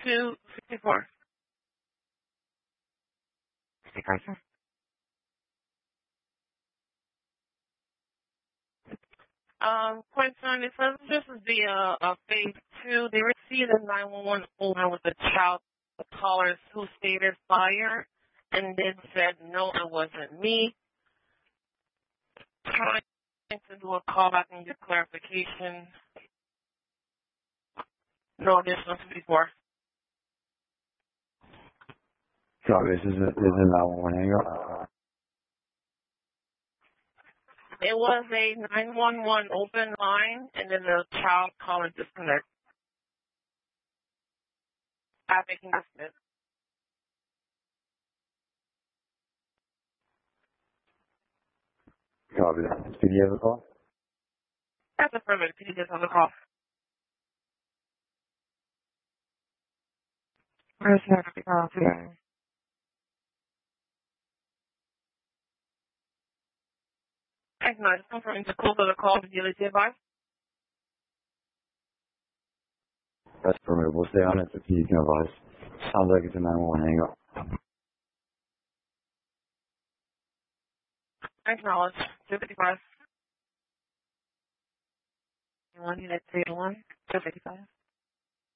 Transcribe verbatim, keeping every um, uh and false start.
two sixty-four. sixty-five, sir. Um, concern, it says this is the uh, uh, phase two. They received a nine one one owner with a child callers who stated fire and then said, no, it wasn't me. Trying to do a call back and get clarification. No additional fifty-four. So this is a, this is nine one one hang up. It was a nine one one open line, and then the child caller disconnect. I'm making dismiss. Copy that. Did you have a call? That's affirmative. Can you get on the call? Where's the call today? Acknowledge. Confirming the call to the call to dealer to advise. That's permissible. We'll stay on it if you can advise. Sounds like it's a nine one one hang up. Acknowledge. two fifty-five. You want to get three to one? two fifty-five.